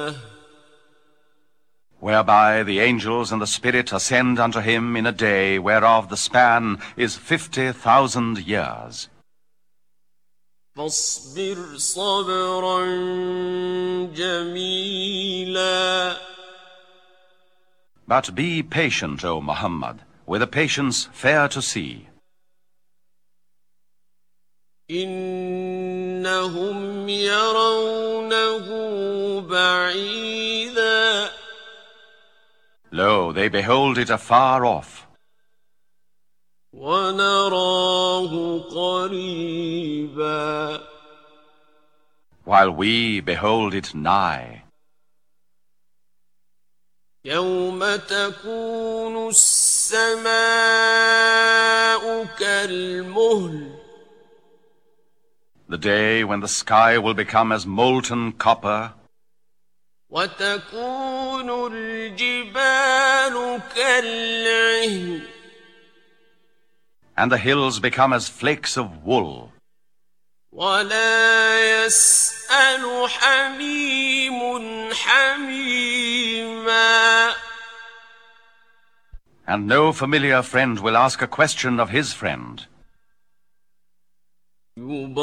whereby the angels and the Spirit ascend unto him in a day whereof the span is 50,000 years. فاصبر صبرا جميلا. But be patient, O Muhammad, with a patience fair to see. إنهم يرونه بعيدا. Lo, they behold it afar off. ونراه قريبا. While we behold it nigh. يوم تكون السماء كالمهل. The day when the sky will become as molten copper. وتكون الجبال كالعهن. And the hills become as flakes of wool. ولا يسأل حميم حميما. And no familiar friend will ask a question of his friend.